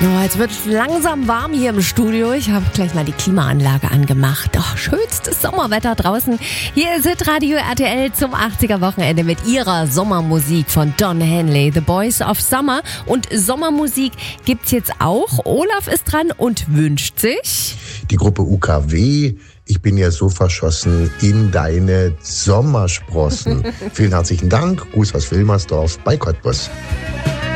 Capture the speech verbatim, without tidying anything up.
Oh, jetzt wird langsam warm hier im Studio. Ich habe gleich mal die Klimaanlage angemacht. Oh, schönstes Sommerwetter draußen. Hier ist Hitradio R T L zum achtziger-Wochenende mit ihrer Sommermusik von Don Henley, The Boys of Summer. Und Sommermusik gibt's jetzt auch. Olaf ist dran und wünscht sich... Die Gruppe U K W, ich bin ja so verschossen in deine Sommersprossen. Vielen herzlichen Dank. Gruß aus Wilmersdorf bei Cottbus.